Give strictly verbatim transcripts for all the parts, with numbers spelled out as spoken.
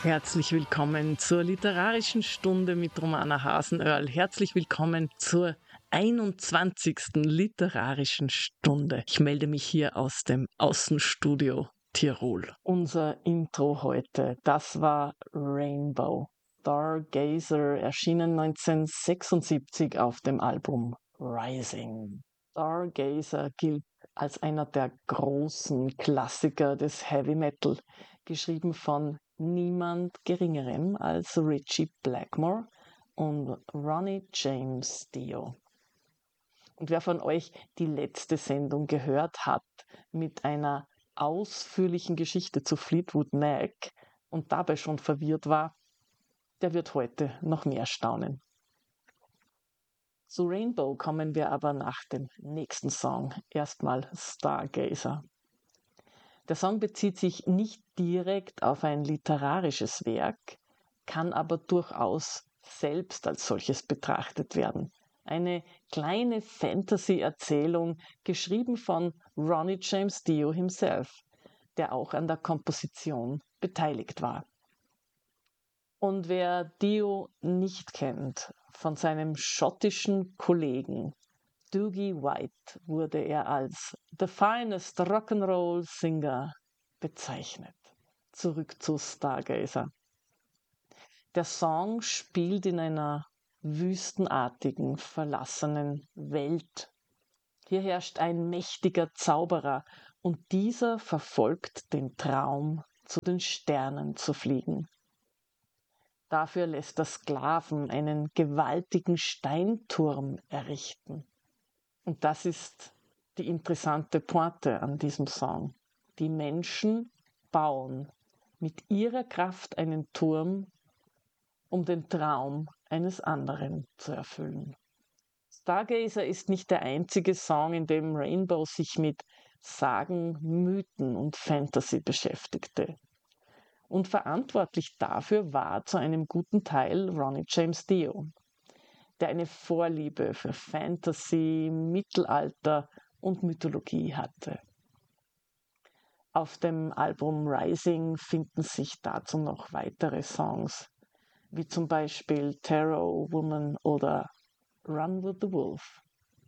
Herzlich willkommen zur literarischen Stunde mit Romana Hasenöhrl. Herzlich willkommen zur einundzwanzigsten literarischen Stunde. Ich melde mich hier aus dem Außenstudio Tirol. Unser Intro heute, das war Rainbow. Stargazer, erschienen neunzehnhundertsechsundsiebzig auf dem Album Rising. Stargazer gilt als einer der großen Klassiker des Heavy Metal, geschrieben von niemand Geringerem als Ritchie Blackmore und Ronnie James Dio. Und wer von euch die letzte Sendung gehört hat mit einer ausführlichen Geschichte zu Fleetwood Mac und dabei schon verwirrt war, der wird heute noch mehr staunen. Zu Rainbow kommen wir aber nach dem nächsten Song. Erstmal Stargazer. Der Song bezieht sich nicht direkt auf ein literarisches Werk, kann aber durchaus selbst als solches betrachtet werden. Eine kleine Fantasy-Erzählung, geschrieben von Ronnie James Dio himself, der auch an der Komposition beteiligt war. Und wer Dio nicht kennt, von seinem schottischen Kollegen Dougie White wurde er als The Finest Rock'n'Roll Singer bezeichnet. Zurück zu Stargazer. Der Song spielt in einer wüstenartigen, verlassenen Welt. Hier herrscht ein mächtiger Zauberer und dieser verfolgt den Traum, zu den Sternen zu fliegen. Dafür lässt der Sklaven einen gewaltigen Steinturm errichten. Und das ist die interessante Pointe an diesem Song. Die Menschen bauen mit ihrer Kraft einen Turm, um den Traum eines anderen zu erfüllen. Stargazer ist nicht der einzige Song, in dem Rainbow sich mit Sagen, Mythen und Fantasy beschäftigte. Und verantwortlich dafür war zu einem guten Teil Ronnie James Dio, der eine Vorliebe für Fantasy, Mittelalter und Mythologie hatte. Auf dem Album Rising finden sich dazu noch weitere Songs, wie zum Beispiel Tarot Woman oder Run with the Wolf.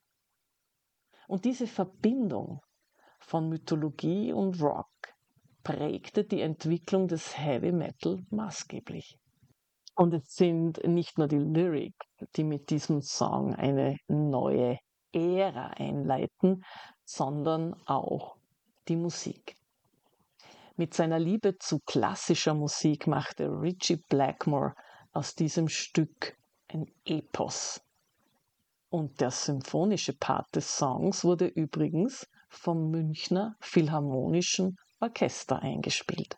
Und diese Verbindung von Mythologie und Rock prägte die Entwicklung des Heavy Metal maßgeblich. Und es sind nicht nur die Lyrik, die mit diesem Song eine neue Ära einleiten, sondern auch die Musik. Mit seiner Liebe zu klassischer Musik machte Ritchie Blackmore aus diesem Stück ein Epos. Und der symphonische Part des Songs wurde übrigens vom Münchner Philharmonischen Orchester eingespielt.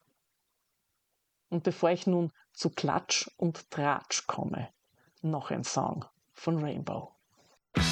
Und bevor ich nun zu Klatsch und Tratsch komme, noch ein Song von Rainbow.